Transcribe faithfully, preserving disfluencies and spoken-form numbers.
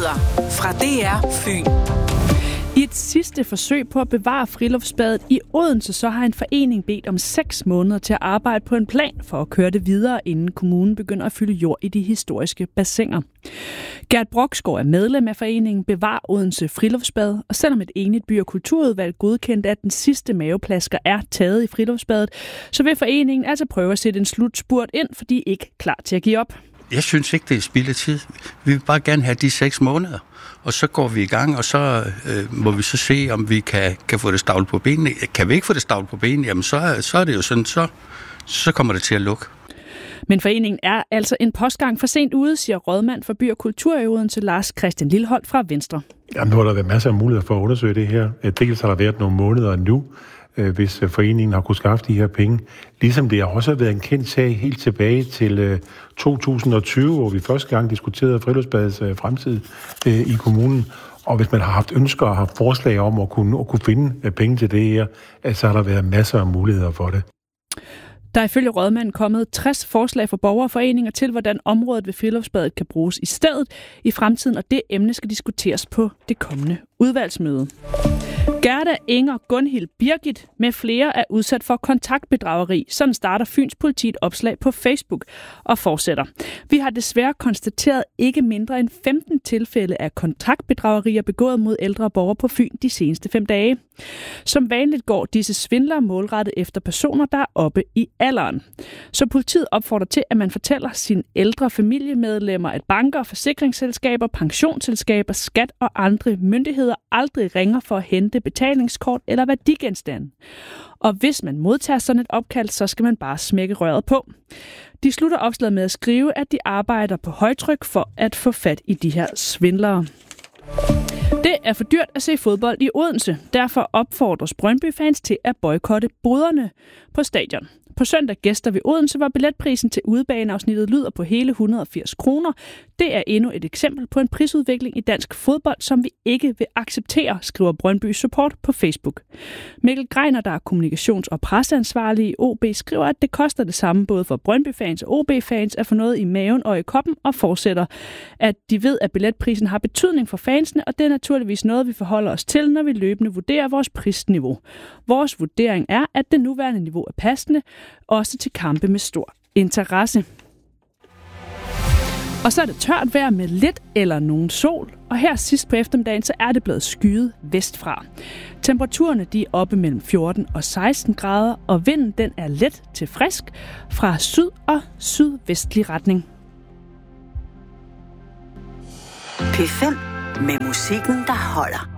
Nyheder fra D R Fyn. I et sidste forsøg på at bevare friluftsbadet i Odense, så har en forening bedt om seks måneder til at arbejde på en plan for at køre det videre, inden kommunen begynder at fylde jord i de historiske bassiner. Gert Broksgaard er medlem af foreningen Bevar Odense Friluftsbad, og selvom et enigt by- og kulturudvalg godkendte, at den sidste maveplasker er taget i friluftsbadet, så vil foreningen altså prøve at sætte en slutspurt ind, for de er ikke klar til at give op. Jeg synes ikke, det er spild af tid. Vi vil bare gerne have de seks måneder, og så går vi i gang, og så øh, må vi så se, om vi kan, kan få det stavlet på benene. Kan vi ikke få det stavlet på benene, jamen så, så er det jo sådan, så, så kommer det til at lukke. Men foreningen er altså en postgang for sent ude, siger rådmand for by- og kultur i Odense, Lars Christian Lilleholt fra Venstre. Jamen, nu har der været masser af muligheder for at undersøge det her. Dels har der været nogle måneder nu, hvis foreningen har kunnet skaffe de her penge. Ligesom det har også været en kendt sag helt tilbage til to tusind og tyve, hvor vi første gang diskuterede friluftsbadets fremtid i kommunen. Og hvis man har haft ønsker og haft forslag om at kunne, at kunne finde penge til det her, så har der været masser af muligheder for det. Der er ifølge rådmanden kommet tres forslag fra borgerforeninger til, hvordan området ved friluftsbadet kan bruges i stedet i fremtiden, og det emne skal diskuteres på det kommende udvalgsmøde. Gerda, Inger, Gunhild, Birgit med flere er udsat for kontaktbedrageri. Sådan starter Fyns politi et opslag på Facebook og fortsætter. Vi har desværre konstateret ikke mindre end femten tilfælde af kontaktbedragerier begået mod ældre borgere på Fyn de seneste fem dage. Som vanligt går disse svindlere målrettet efter personer, der er oppe i alderen. Så politiet opfordrer til, at man fortæller sine ældre familiemedlemmer, at banker, forsikringsselskaber, pensionsselskaber, skat og andre myndigheder aldrig ringer for at hente betalingskort eller værdigenstande. Og hvis man modtager sådan et opkald, så skal man bare smække røret på. De slutter opslaget med at skrive, at de arbejder på højtryk for at få fat i de her svindlere. Det er for dyrt at se fodbold i Odense. Derfor opfordres Brøndby-fans til at boykotte boderne på stadion. På søndag gæster ved Odense, hvor billetprisen til udebaneafsnittet lyder på hele et hundrede og firs kroner. Det er endnu et eksempel på en prisudvikling i dansk fodbold, som vi ikke vil acceptere, skriver Brøndby Support på Facebook. Mikkel Greiner, der er kommunikations- og presseansvarlig i O B, skriver, at det koster det samme både for Brøndby-fans og O B-fans at få noget i maven og i koppen, og fortsætter, at de ved, at billetprisen har betydning for fansene, og det er naturligvis noget, vi forholder os til, når vi løbende vurderer vores prisniveau. Vores vurdering er, at det nuværende niveau er passende, også til kampe med stor interesse. Og så er det tørt vejr med lidt eller nogen sol, og her sidst på eftermiddagen, så er det blevet skyet vestfra. Temperaturerne de er oppe mellem fjorten og seksten grader, og vinden den er let til frisk fra syd og sydvestlig retning. P fem med musikken, der holder.